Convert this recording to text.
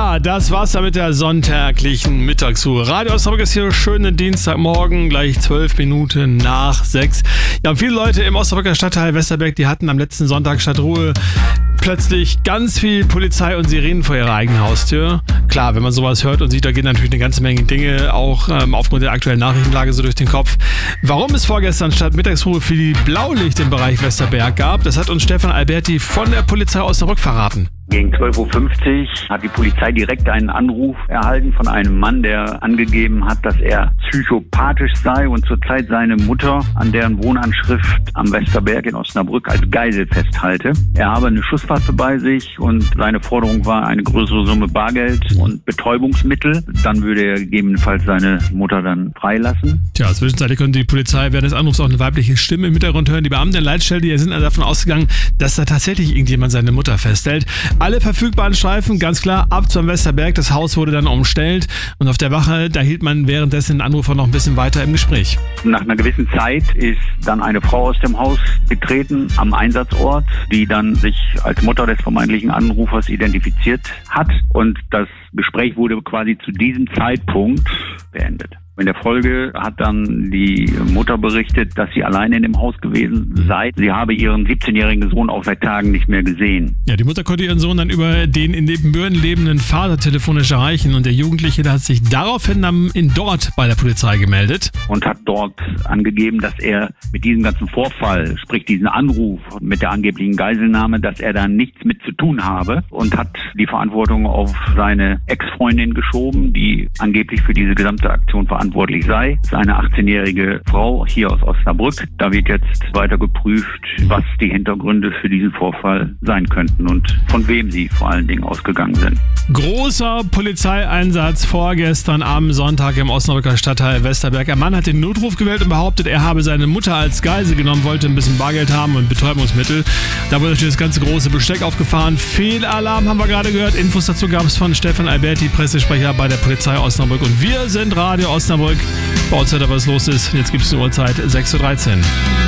Ja, das war's dann mit der sonntaglichen Mittagsruhe. Radio Osnabrück ist hier schönen Dienstagmorgen, gleich 12 Minuten nach 6. Ja, und viele Leute im Osnabrücker Stadtteil Westerberg, die hatten am letzten Sonntag statt Ruhe plötzlich ganz viel Polizei und Sirenen vor ihrer eigenen Haustür. Klar, wenn man sowas hört und sieht, da gehen natürlich eine ganze Menge Dinge auch aufgrund der aktuellen Nachrichtenlage so durch den Kopf. Warum es vorgestern statt Mittagsruhe für die Blaulicht im Bereich Westerberg gab, das hat uns Stefan Alberti von der Polizei Osnabrück verraten. Gegen 12.50 Uhr hat die Polizei direkt einen Anruf erhalten von einem Mann, der angegeben hat, dass er psychopathisch sei und zurzeit seine Mutter an deren Wohnanschrift am Westerberg in Osnabrück als Geisel festhalte. Er habe eine Schusswaffe bei sich und seine Forderung war eine größere Summe Bargeld und Betäubungsmittel. Dann würde er gegebenenfalls seine Mutter dann freilassen. Tja, zwischenzeitlich konnte die Polizei während des Anrufs auch eine weibliche Stimme im Hintergrund hören. Die Beamten der Leitstelle, die sind davon ausgegangen, dass da tatsächlich irgendjemand seine Mutter festhält. Alle verfügbaren Streifen, ganz klar, ab zum Westerberg. Das Haus wurde dann umstellt und auf der Wache, da hielt man währenddessen den Anrufer noch ein bisschen weiter im Gespräch. Nach einer gewissen Zeit ist dann eine Frau aus dem Haus getreten am Einsatzort, die dann sich als Mutter des vermeintlichen Anrufers identifiziert hat und das Gespräch wurde quasi zu diesem Zeitpunkt beendet. In der Folge hat dann die Mutter berichtet, dass sie alleine in dem Haus gewesen sei. Sie habe ihren 17-jährigen Sohn auch seit Tagen nicht mehr gesehen. Ja, die Mutter konnte ihren Sohn dann über den in Nebenbüren lebenden Vater telefonisch erreichen und der Jugendliche, der hat sich daraufhin dann dort bei der Polizei gemeldet. Und hat dort angegeben, dass er mit diesem ganzen Vorfall, sprich diesen Anruf mit der angeblichen Geiselnahme, dass er da nichts mit zu tun habe und hat die Verantwortung auf seine Ex-Freundin geschoben, die angeblich für diese gesamte Aktion verantwortlich sei. Das ist eine 18-jährige Frau hier aus Osnabrück. Da wird jetzt weiter geprüft, was die Hintergründe für diesen Vorfall sein könnten und von wem sie vor allen Dingen ausgegangen sind. Großer Polizeieinsatz vorgestern am Sonntag im Osnabrücker Stadtteil Westerberg. Ein Mann hat den Notruf gewählt und behauptet, er habe seine Mutter als Geisel genommen, wollte ein bisschen Bargeld haben und Betäubungsmittel. Da wurde natürlich das ganze große Besteck aufgefahren. Fehlalarm haben wir gerade gehört. Infos dazu gab es von Stefan Alberti, Pressesprecher bei der Polizei Osnabrück. Und wir sind Radio Osnabrück. Bei uns hört er, was los ist. Jetzt gibt es eine Uhrzeit 6.13 Uhr.